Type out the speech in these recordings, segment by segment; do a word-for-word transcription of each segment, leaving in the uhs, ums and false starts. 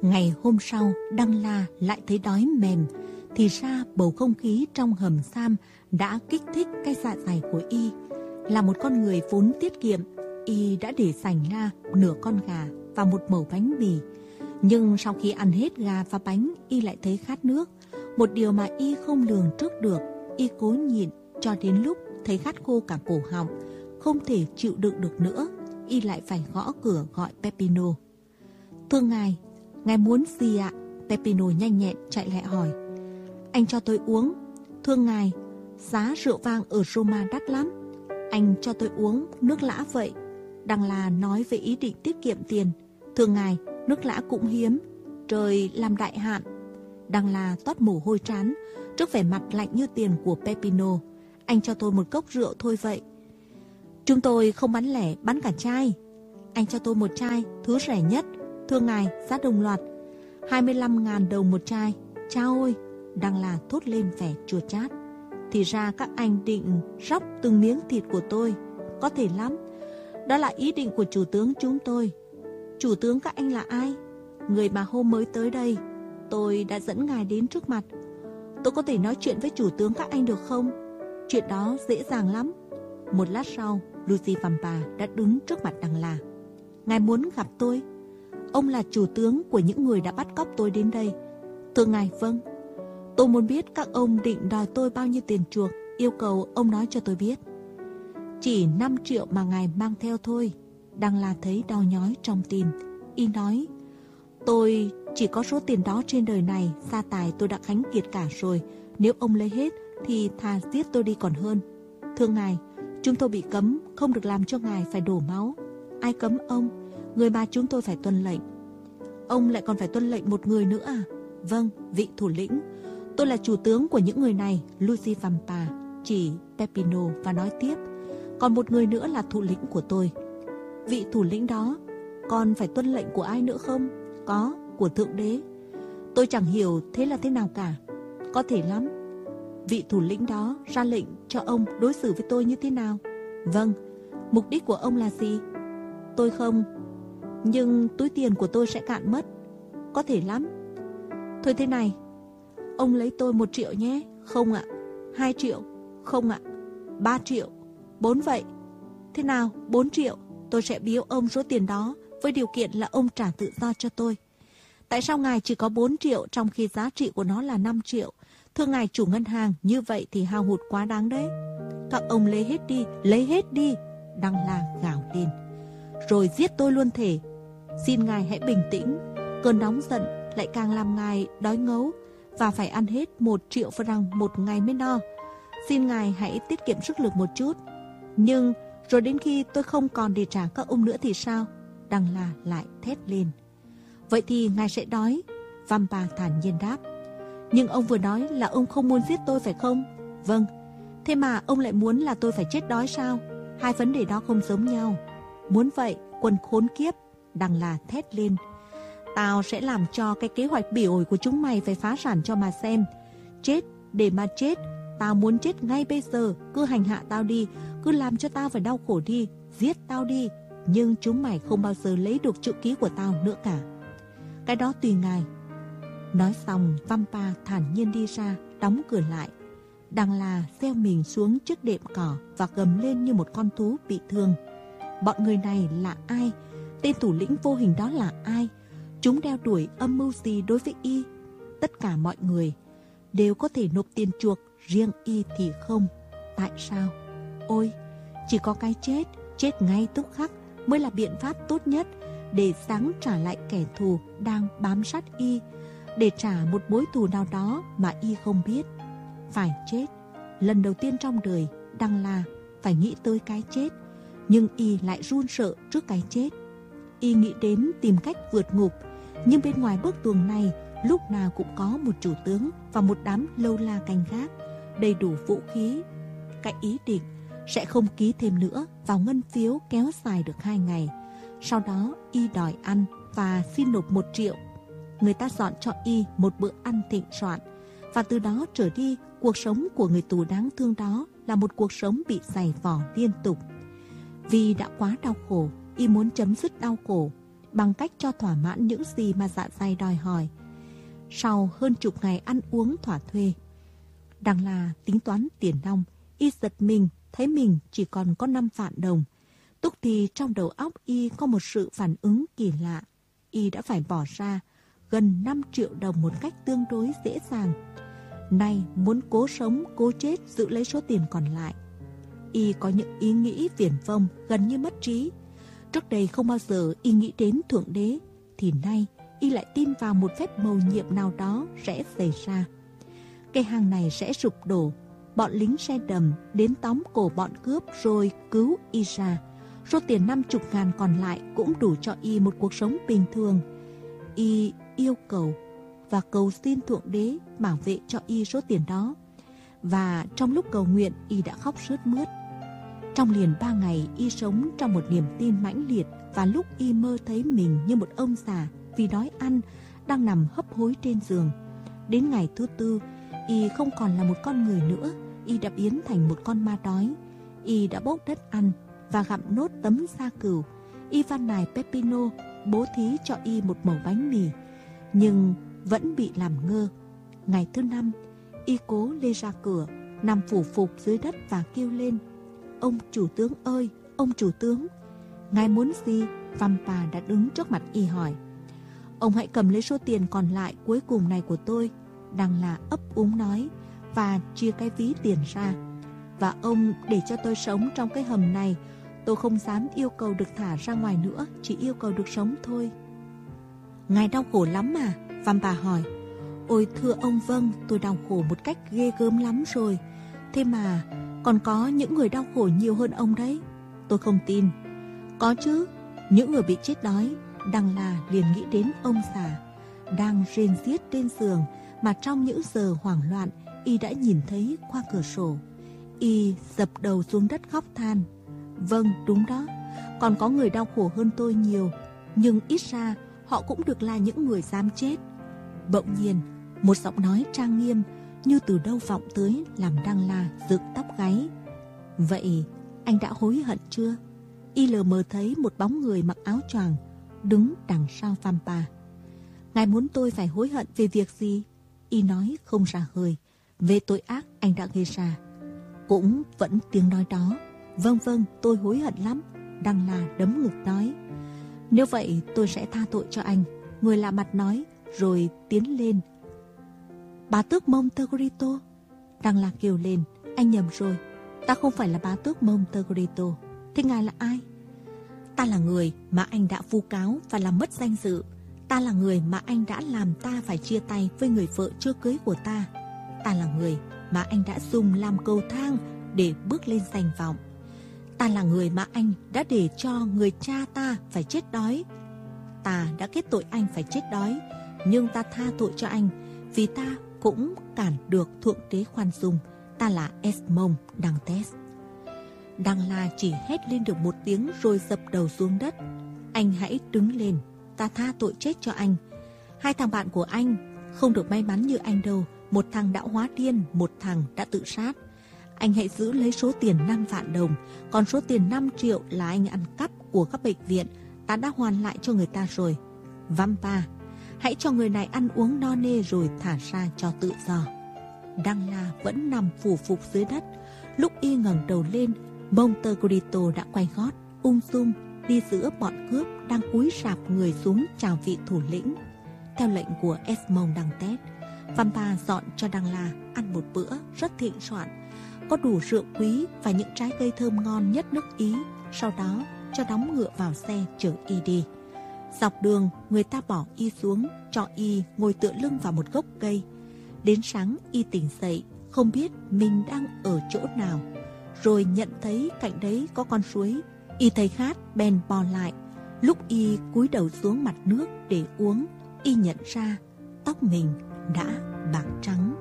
Ngày hôm sau, Đăng La lại thấy đói mềm. Thì ra bầu không khí trong hầm giam đã kích thích cái dạ dày của y. Là một con người vốn tiết kiệm, y đã để dành ra nửa con gà và một mẩu bánh mì. Nhưng sau khi ăn hết gà và bánh, y lại thấy khát nước. Một điều mà y không lường trước được. Y cố nhịn cho đến lúc thấy khát khô cả cổ họng, không thể chịu đựng được nữa. Y lại phải gõ cửa gọi Peppino. Thưa ngài, ngài muốn gì ạ? Peppino nhanh nhẹn chạy lại hỏi. Anh cho tôi uống. Thưa ngài, giá rượu vang ở Roma đắt lắm. Anh cho tôi uống nước lã vậy. Đăng La nói với ý định tiết kiệm tiền. Thưa ngài, nước lã cũng hiếm. Trời làm đại hạn. Đăng La toát mồ hôi trán trước vẻ mặt lạnh như tiền của Peppino. Anh cho tôi một cốc rượu thôi vậy. Chúng tôi không bán lẻ, bán cả chai. Anh cho tôi một chai, thứ rẻ nhất. Thưa ngài, giá đồng loạt hai mươi lăm ngàn đồng một chai. Chao ôi! Đăng La thốt lên vẻ chua chát. Thì ra các anh định róc từng miếng thịt của tôi. Có thể lắm. Đó là ý định của chủ tướng chúng tôi. Chủ tướng các anh là ai? Người mà hôm mới tới đây tôi đã dẫn ngài đến trước mặt. Tôi có thể nói chuyện với chủ tướng các anh được không? Chuyện đó dễ dàng lắm. Một lát sau, Luigi Vampa đã đứng trước mặt Đăng La. Ngài muốn gặp tôi? Ông là chủ tướng của những người đã bắt cóc tôi đến đây. Thưa ngài, vâng. Tôi muốn biết các ông định đòi tôi bao nhiêu tiền chuộc. Yêu cầu ông nói cho tôi biết. Chỉ năm triệu mà ngài mang theo thôi. Đăng La thấy đau nhói trong tim. Y nói, tôi chỉ có số tiền đó trên đời này. Gia tài tôi đã khánh kiệt cả rồi. Nếu ông lấy hết thì thà giết tôi đi còn hơn. Thưa ngài, chúng tôi bị cấm, không được làm cho ngài phải đổ máu. Ai cấm ông? Người mà chúng tôi phải tuân lệnh. Ông lại còn phải tuân lệnh một người nữa à? Vâng, vị thủ lĩnh. Tôi là chủ tướng của những người này. Luigi Vampa chỉ Peppino và nói tiếp. Còn một người nữa là thủ lĩnh của tôi. Vị thủ lĩnh đó còn phải tuân lệnh của ai nữa không? Có, của thượng đế. Tôi chẳng hiểu thế là thế nào cả. Có thể lắm. Vị thủ lĩnh đó ra lệnh cho ông đối xử với tôi như thế nào? Vâng. Mục đích của ông là gì? Tôi không. Nhưng túi tiền của tôi sẽ cạn mất. Có thể lắm. Thôi thế này, ông lấy tôi một triệu nhé. Không ạ. Hai triệu. Không ạ. Ba triệu. Bốn vậy. Thế nào? Bốn triệu. Tôi sẽ biếu ông số tiền đó với điều kiện là ông trả tự do cho tôi. Tại sao ngài chỉ có bốn triệu trong khi giá trị của nó là năm triệu? Thưa ngài chủ ngân hàng, như vậy thì hao hụt quá đáng đấy. Các ông lấy hết đi, lấy hết đi. Đăng La gào lên. Rồi giết tôi luôn thể. Xin ngài hãy bình tĩnh. Cơn nóng giận lại càng làm ngài đói ngấu và phải ăn hết một triệu franc một ngày mới no. Xin ngài hãy tiết kiệm sức lực một chút. Nhưng rồi đến khi tôi không còn để trả các ông nữa thì sao? Đăng La lại thét lên. Vậy thì ngài sẽ đói. Vampa thản nhiên đáp. Nhưng ông vừa nói là ông không muốn giết tôi phải không? Vâng. Thế mà ông lại muốn là tôi phải chết đói sao? Hai vấn đề đó không giống nhau. Muốn vậy, quân khốn kiếp. Đăng La thét lên. Tao sẽ làm cho cái kế hoạch bỉ ổi của chúng mày phải phá sản cho mà xem. Chết để mà chết. Tao muốn chết ngay bây giờ. Cứ hành hạ tao đi. Cứ làm cho tao phải đau khổ đi. Giết tao đi. Nhưng chúng mày không bao giờ lấy được chữ ký của tao nữa cả. Cái đó tùy ngài. Nói xong, Vampa thản nhiên đi ra, đóng cửa lại. Đăng La gieo mình xuống chiếc đệm cỏ và gầm lên như một con thú bị thương. Bọn người này là ai? Tên thủ lĩnh vô hình đó là ai? Chúng đeo đuổi âm mưu gì đối với y? Tất cả mọi người đều có thể nộp tiền chuộc, riêng y thì không. Tại sao? Ôi, chỉ có cái chết, chết ngay tức khắc mới là biện pháp tốt nhất để giáng trả lại kẻ thù đang bám sát y, để trả một mối thù nào đó mà y không biết. Phải chết. Lần đầu tiên trong đời, Đăng La phải nghĩ tới cái chết, nhưng y lại run sợ trước cái chết. Y nghĩ đến tìm cách vượt ngục, nhưng bên ngoài bức tường này lúc nào cũng có một chủ tướng và một đám lâu la canh gác, đầy đủ vũ khí. Cái ý định sẽ không ký thêm nữa vào ngân phiếu kéo dài được hai ngày. Sau đó y đòi ăn và xin nộp một triệu. Người ta dọn cho y một bữa ăn thịnh soạn, và từ đó trở đi, cuộc sống của người tù đáng thương đó là một cuộc sống bị giày vò liên tục. Vì đã quá đau khổ, y muốn chấm dứt đau khổ. bằng cách cho thỏa mãn những gì mà dạ dày đòi hỏi. Sau hơn chục ngày ăn uống thỏa thuê, Đằng là tính toán tiền nong, y giật mình thấy mình chỉ còn có năm vạn đồng. Tức thì trong đầu óc y có một sự phản ứng kỳ lạ. Y đã phải bỏ ra gần năm triệu đồng một cách tương đối dễ dàng. Nay muốn cố sống cố chết giữ lấy số tiền còn lại. Y có những ý nghĩ viển vông gần như mất trí. Trước đây không bao giờ y nghĩ đến Thượng Đế, thì nay y lại tin vào một phép mầu nhiệm nào đó sẽ xảy ra. Cây hang này sẽ sụp đổ, bọn lính xe đầm đến tóm cổ bọn cướp rồi cứu y ra. Số tiền năm chục ngàn còn lại cũng đủ cho y một cuộc sống bình thường. Y yêu cầu và cầu xin Thượng Đế bảo vệ cho y số tiền đó. Và trong lúc cầu nguyện, y đã khóc sướt mướt. Trong liền ba ngày, y sống trong một niềm tin mãnh liệt. Và lúc y mơ thấy mình như một ông già vì đói ăn, đang nằm hấp hối trên giường. Đến ngày thứ tư, y không còn là một con người nữa. Y đã biến thành một con ma đói. Y đã bốc đất ăn và gặm nốt tấm da cừu. Y van nài Peppino bố thí cho y một mẩu bánh mì, nhưng vẫn bị làm ngơ. Ngày thứ năm, y cố lê ra cửa, nằm phủ phục dưới đất và kêu lên: "Ông chủ tướng ơi, ông chủ tướng!" "Ngài muốn gì?" Vampa đã đứng trước mặt y hỏi. "Ông hãy cầm lấy số tiền còn lại cuối cùng này của tôi," Đang là ấp úng nói, và chia cái ví tiền ra. "Và ông để cho tôi sống trong cái hầm này. Tôi không dám yêu cầu được thả ra ngoài nữa, chỉ yêu cầu được sống thôi." "Ngài đau khổ lắm mà?" Vampa hỏi. "Ôi thưa ông, vâng, tôi đau khổ một cách ghê gớm lắm rồi. Thế mà còn có những người đau khổ nhiều hơn ông đấy." "Tôi không tin." "Có chứ, những người bị chết đói." Đằng là liền nghĩ đến ông già đang rên xiết trên giường mà trong những giờ hoảng loạn y đã nhìn thấy qua cửa sổ. Y dập đầu xuống đất khóc than: "Vâng, đúng đó, còn có người đau khổ hơn tôi nhiều, nhưng ít ra họ cũng được là những người dám chết." Bỗng nhiên, một giọng nói trang nghiêm như từ đâu vọng tới làm Đăng La dựng tóc gáy. "Vậy anh đã hối hận chưa?" Y lờ mờ thấy một bóng người mặc áo choàng đứng đằng sau Vampa. "Ngài muốn tôi phải hối hận về việc gì?" Y nói không ra hơi. "Về tội ác anh đã gây ra." Cũng vẫn tiếng nói đó: "Vâng vâng, tôi hối hận lắm." Đăng La đấm ngực nói: "Nếu vậy tôi sẽ tha tội cho anh." Người lạ mặt nói, rồi tiến lên. "Bá tước Monte Cristo!" Đăng La kêu lên: "Anh nhầm rồi, ta không phải là bá tước Monte Cristo." "Thế ngài là ai?" "Ta là người mà anh đã vu cáo và làm mất danh dự. Ta là người mà anh đã làm ta phải chia tay với người vợ chưa cưới của ta. Ta là người mà anh đã dùng làm cầu thang để bước lên danh vọng. Ta là người mà anh đã để cho người cha ta phải chết đói. Ta đã kết tội anh phải chết đói, nhưng ta tha tội cho anh vì ta cũng cản được Thượng Đế khoan dung. Ta là Esmond Dantes." Đăng La chỉ hét lên được một tiếng rồi dập đầu xuống đất. "Anh hãy đứng lên, ta tha tội chết cho anh. Hai thằng bạn của anh không được may mắn như anh đâu. Một thằng đã hóa điên, một thằng đã tự sát. Anh hãy giữ lấy số tiền năm vạn đồng, còn số tiền năm triệu là anh ăn cắp của các bệnh viện, ta đã hoàn lại cho người ta rồi. Vampa, hãy cho người này ăn uống no nê rồi thả ra cho tự do." Đăng La vẫn nằm phủ phục dưới đất. Lúc y ngẩng đầu lên, Monte Cristo đã quay gót, ung dung đi giữa bọn cướp đang cúi rạp người xuống chào vị thủ lĩnh. Theo lệnh của Esmond Dantes, Vampa dọn cho Đăng La ăn một bữa rất thịnh soạn, có đủ rượu quý và những trái cây thơm ngon nhất nước Ý. Sau đó cho đóng ngựa vào xe chở y đi. Dọc đường, người ta bỏ y xuống, cho y ngồi tựa lưng vào một gốc cây. Đến sáng y tỉnh dậy, không biết mình đang ở chỗ nào, rồi nhận thấy cạnh đấy có con suối. Y thấy khát bèn bò lại. Lúc y cúi đầu xuống mặt nước để uống, y nhận ra tóc mình đã bạc trắng.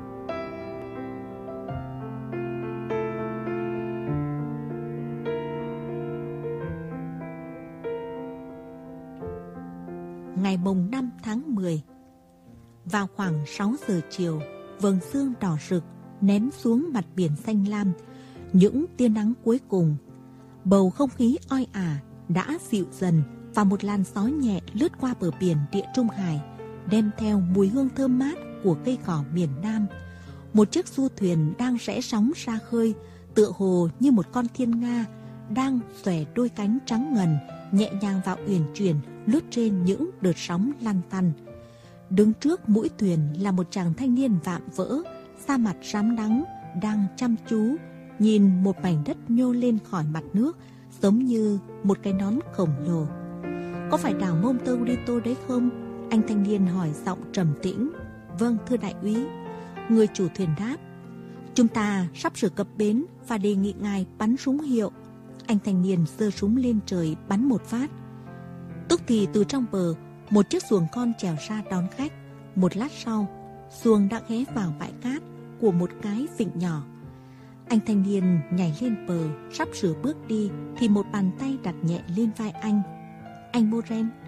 Ngày mùng năm tháng mười, vào khoảng sáu giờ chiều, vầng sương đỏ rực ném xuống mặt biển xanh lam những tia nắng cuối cùng. Bầu không khí oi ả đã dịu dần và một làn gió nhẹ lướt qua bờ biển Địa Trung Hải, đem theo mùi hương thơm mát của cây cỏ miền Nam. Một chiếc du thuyền đang rẽ sóng ra khơi, tựa hồ như một con thiên nga đang xòe đôi cánh trắng ngần, nhẹ nhàng và uyển chuyển lướt trên những đợt sóng lăn tăn. Đứng trước mũi thuyền là một chàng thanh niên vạm vỡ, da mặt rám nắng, đang chăm chú nhìn một mảnh đất nhô lên khỏi mặt nước, giống như một cái nón khổng lồ. Có phải đảo Montegrito đấy không? Anh thanh niên hỏi giọng trầm tĩnh. Vâng, thưa đại úy. Người chủ thuyền đáp. Chúng ta sắp sửa cập bến và đề nghị ngài bắn súng hiệu. Anh thanh niên giơ súng lên trời bắn một phát. Tức thì từ trong bờ, một chiếc xuồng con chèo ra đón khách. Một lát sau, xuồng đã ghé vào bãi cát của một cái vịnh nhỏ. Anh thanh niên nhảy lên bờ, sắp sửa bước đi thì một bàn tay đặt nhẹ lên vai anh. Anh Moren,